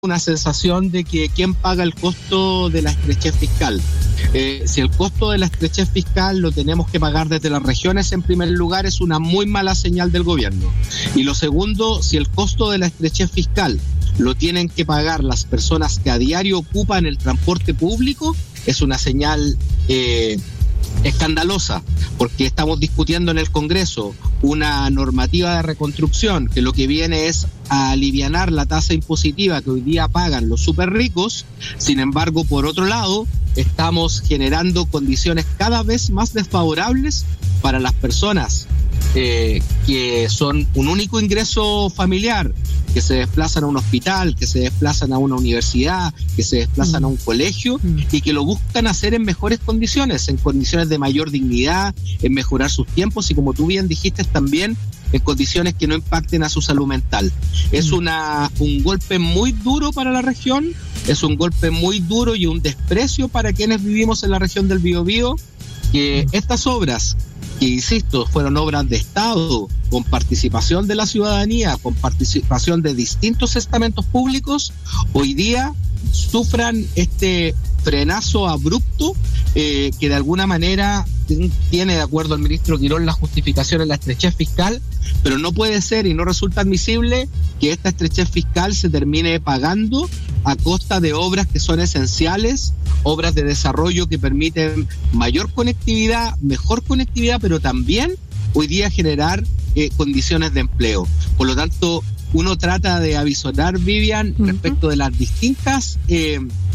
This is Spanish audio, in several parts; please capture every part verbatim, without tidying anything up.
una sensación de que quién paga el costo de la estrechez fiscal. Eh, si el costo de la estrechez fiscal lo tenemos que pagar desde las regiones, en primer lugar, es una muy mala señal del gobierno. Y lo segundo, si el costo de la estrechez fiscal lo tienen que pagar las personas que a diario ocupan el transporte público, es una señal eh, escandalosa, porque estamos discutiendo en el Congreso una normativa de reconstrucción que lo que viene es a alivianar la tasa impositiva que hoy día pagan los súper ricos. Sin embargo, por otro lado, estamos generando condiciones cada vez más desfavorables para las personas eh, que son un único ingreso familiar, que se desplazan a un hospital, que se desplazan a una universidad, que se desplazan mm. a un colegio mm. y que lo buscan hacer en mejores condiciones, en condiciones de mayor dignidad, en mejorar sus tiempos y, como tú bien dijiste también, en condiciones que no impacten a su salud mental. Mm. Es una un golpe muy duro para la región, es un golpe muy duro y un desprecio para quienes vivimos en la región del Biobío, que estas obras, que insisto, fueron obras de Estado, con participación de la ciudadanía, con participación de distintos estamentos públicos, hoy día sufran este frenazo abrupto eh, que de alguna manera tiene, de acuerdo al ministro Quirón, la justificación en la estrechez fiscal, pero no puede ser y no resulta admisible que esta estrechez fiscal se termine pagando a costa de obras que son esenciales, obras de desarrollo que permiten mayor conectividad, mejor conectividad, pero también hoy día generar eh, condiciones de empleo. Por lo tanto, uno trata de avisorar, Vivian, uh-huh. respecto de las distintas eh,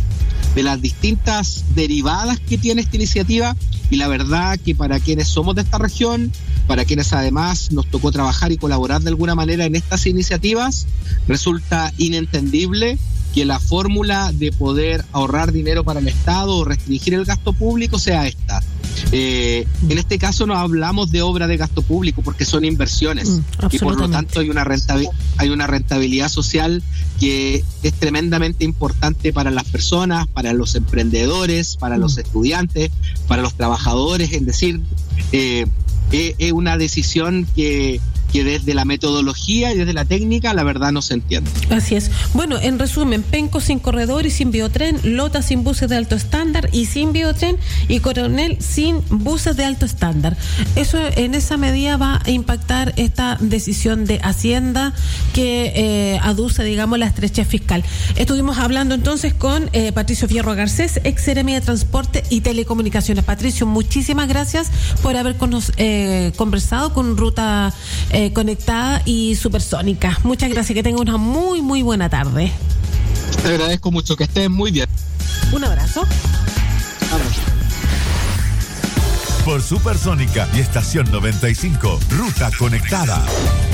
de las distintas derivadas que tiene esta iniciativa, y la verdad que para quienes somos de esta región, para quienes además nos tocó trabajar y colaborar de alguna manera en estas iniciativas, resulta inentendible que la fórmula de poder ahorrar dinero para el Estado o restringir el gasto público sea esta. Eh, en este caso no hablamos de obra de gasto público porque son inversiones mm, y por lo tanto hay una rentabil- hay una rentabilidad social que es tremendamente importante para las personas, para los emprendedores, para mm. los estudiantes, para los trabajadores. Es decir, eh, es, es una decisión que que desde la metodología y desde la técnica la verdad no se entiende. Así es. Bueno, en resumen, Penco sin corredor y sin biotren, Lota sin buses de alto estándar y sin biotren, y Coronel sin buses de alto estándar. Eso, en esa medida va a impactar esta decisión de Hacienda que eh, aduce, digamos, la estrechez fiscal. Estuvimos hablando entonces con eh, Patricio Fierro Garcés, ex Seremi de Transporte y Telecomunicaciones. Patricio, muchísimas gracias por haber con nos, eh, conversado con Ruta Eh, Conectada y Supersónica. Muchas gracias, que tengan una muy, muy buena tarde. Te agradezco mucho, que estén muy bien. Un abrazo. Abrazo. Por Supersónica y Estación noventa y cinco, Ruta Conectada.